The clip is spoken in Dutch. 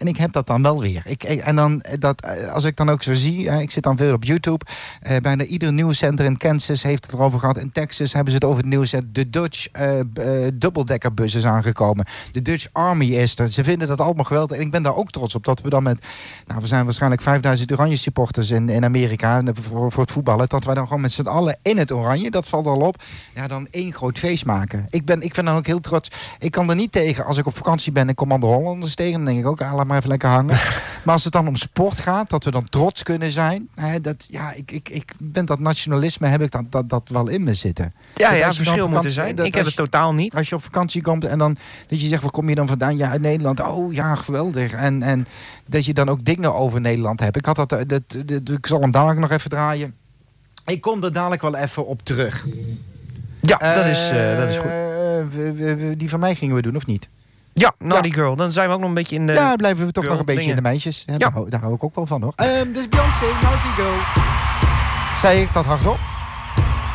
En ik heb dat dan wel weer. Als ik dan ook zo zie, ik zit dan veel op YouTube. Bijna ieder nieuwscenter in Kansas heeft het erover gehad. In Texas hebben ze het over het nieuws. De Dutch dubbeldekkerbus is aangekomen. De Dutch Army is er. Ze vinden dat allemaal geweldig. En ik ben daar ook trots op dat we dan met... Nou, we zijn waarschijnlijk 5000 oranje supporters in Amerika voor het voetballen. Dat wij dan gewoon met z'n allen in het oranje, dat valt al op, ja, dan één groot feest maken. Ik ben dan ook heel trots. Ik kan er niet tegen als ik op vakantie ben en kom aan de Hollanders tegen. Dan denk ik ook, laat maar even lekker hangen. Maar als het dan om sport gaat, dat we dan trots kunnen zijn. Ik ben dat nationalisme, heb ik dat wel in me zitten. Ja, verschil moet er zijn. Ik heb het totaal niet. Als je op vakantie komt en dan dat je zegt, waar kom je dan vandaan? Ja, uit Nederland. Oh ja, geweldig. En dat je dan ook dingen over Nederland hebt. Ik had ik zal hem dadelijk nog even draaien. Ik kom er dadelijk wel even op terug. Ja, dat is goed. Die van mij gingen we doen, of niet? Ja, Naughty Girl. Dan zijn we ook nog een beetje in de... Ja, blijven we toch nog een beetje in de meisjes. Ja. Daar hou ik ook wel van, hoor. Dus Beyoncé, Naughty Girl. Zei ik dat hardop?